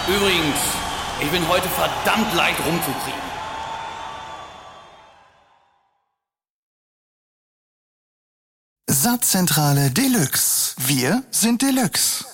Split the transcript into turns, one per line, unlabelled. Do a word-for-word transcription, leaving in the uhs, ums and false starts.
Übrigens, ich bin heute verdammt leicht rumzukriegen.
Satzzentrale Deluxe. Wir sind Deluxe.